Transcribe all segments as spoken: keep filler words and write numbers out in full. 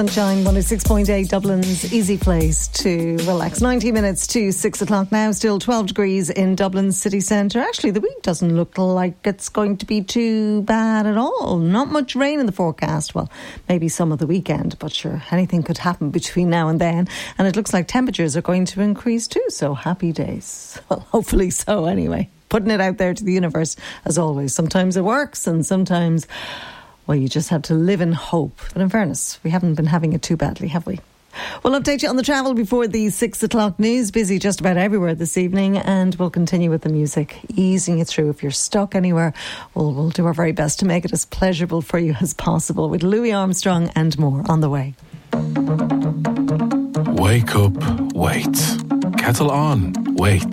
Sunshine one oh six point eight, Dublin's easy place to relax. ninety minutes to six o'clock now. Still twelve degrees in Dublin city centre. Actually, the week doesn't look like it's going to be too bad at all. Not much rain in the forecast. Well, maybe some of the weekend, but sure, anything could happen between now and then. And it looks like temperatures are going to increase too. So happy days. Well, hopefully so anyway. Putting it out there to the universe as always. Sometimes it works and sometimes, well, you just have to live in hope. But in fairness, we haven't been having it too badly, have we? We'll update you on the travel before the six o'clock news. Busy just about everywhere this evening, and we'll continue with the music, easing you through. If you're stuck anywhere, we'll, we'll do our very best to make it as pleasurable for you as possible, with Louis Armstrong and more on the way. Wake up, wait. Kettle on, wait.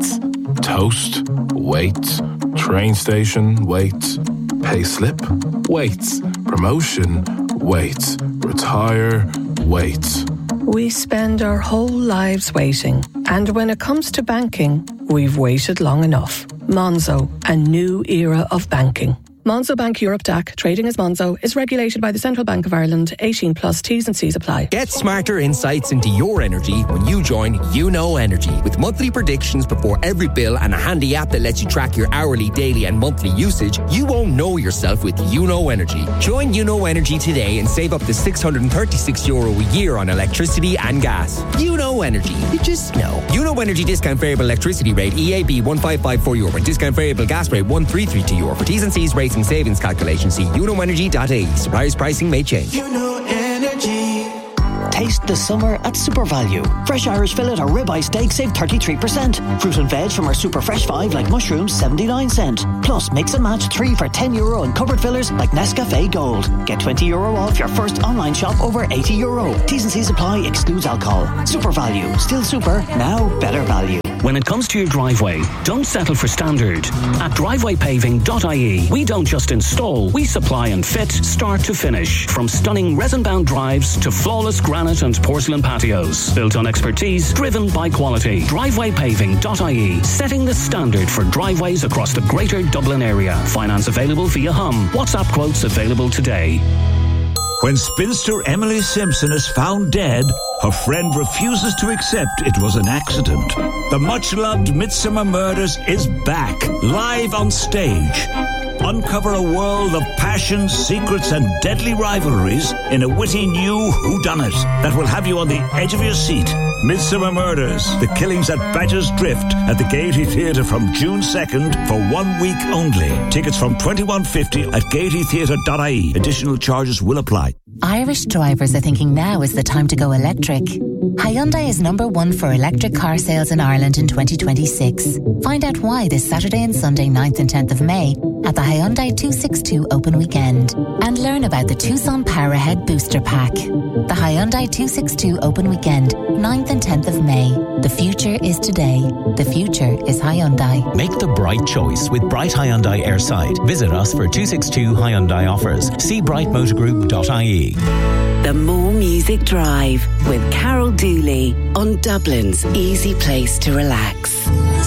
Toast, wait. Train station, wait. Pay slip, wait. Promotion, wait. Retire, wait. We spend our whole lives waiting. And when it comes to banking, we've waited long enough. Monzo, a new era of banking. Monzo Bank Europe D A C, trading as Monzo, is regulated by the Central Bank of Ireland. eighteen plus T's and C's apply. Get smarter insights into your energy when you join You Know Energy. With monthly predictions before every bill and a handy app that lets you track your hourly, daily and monthly usage, you won't know yourself with You Know Energy. Join You Know Energy today and save up to six hundred thirty-six euro a year on electricity and gas. You Know Energy. You just know. You Know Energy discount variable electricity rate E A B one five five four euro and discount variable gas rate one three three two euro. For T's and C's, rates and savings calculation, see you know energy dot I E. Suppliers pricing may change. You Know Energy. Taste the summer at Super Value. Fresh Irish fillet or ribeye steak save thirty-three percent. Fruit and veg from our Super Fresh five like mushrooms seventy-nine cent. Plus mix and match three for ten euro and cupboard fillers like Nescafe Gold. Get twenty euro off your first online shop over eighty euro. T's and C's apply, excludes alcohol. Super Value. Still super, now better value. When it comes to your driveway, don't settle for standard. At driveway paving dot I E, we don't just install, we supply and fit start to finish. From stunning resin-bound drives to flawless granite and porcelain patios. Built on expertise, driven by quality. driveway paving dot I E, setting the standard for driveways across the greater Dublin area. Finance available via H U M. WhatsApp quotes available today. When spinster Emily Simpson is found dead, her friend refuses to accept it was an accident. The much-loved Midsummer Murders is back, live on stage. Uncover a world of passion, secrets and deadly rivalries in a witty new whodunit that will have you on the edge of your seat. Midsummer Murders, The Killings at Badger's Drift at the Gaiety Theatre from June second for one week only. Tickets from twenty-one fifty at gaiety theatre dot I E. Additional charges will apply. Irish drivers are thinking now is the time to go electric. Hyundai is number one for electric car sales in Ireland in twenty twenty-six. Find out why this Saturday and Sunday ninth and tenth of May at the Hyundai two sixty-two Open Weekend. And learn about the Tucson Powerhead Booster Pack. The Hyundai two sixty-two Open Weekend, ninth and tenth of May. The future is today. The future is Hyundai. Make the bright choice with Bright Hyundai Airside. Visit us for two sixty-two Hyundai offers. See bright motor group dot I E. The More Music Drive with Carol Dooley on Dublin's easy place to relax.